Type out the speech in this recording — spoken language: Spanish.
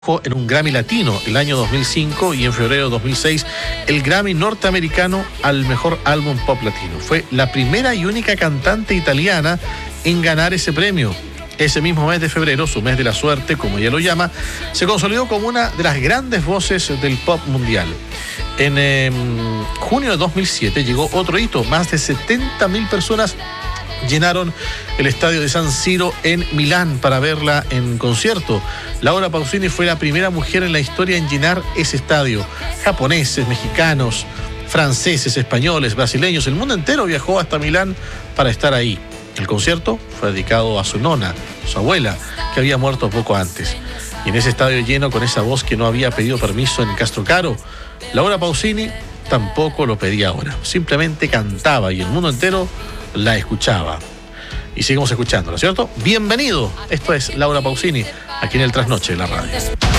En un Grammy Latino el año 2005 y en febrero de 2006 el Grammy norteamericano al mejor álbum pop latino. Fue la primera y única cantante italiana en ganar ese premio. Ese mismo mes de febrero, su mes de la suerte, como ella lo llama, se consolidó como una de las grandes voces del pop mundial. En junio de 2007 llegó otro hito. Más de 70.000 personas llenaron el estadio de San Siro en Milán para verla en concierto. Laura Pausini fue la primera mujer en la historia en llenar ese estadio. Japoneses, mexicanos, franceses, españoles, brasileños, el mundo entero viajó hasta Milán para estar ahí. El concierto fue dedicado a su nona, su abuela, que había muerto poco antes. Y en ese estadio lleno, con esa voz que no había pedido permiso en Castrocaro, Laura Pausini tampoco lo pedía ahora. Simplemente cantaba y el mundo entero la escuchaba. Y seguimos escuchándola, ¿cierto? Bienvenido. Esto es Laura Pausini, aquí en el Trasnoche de la radio.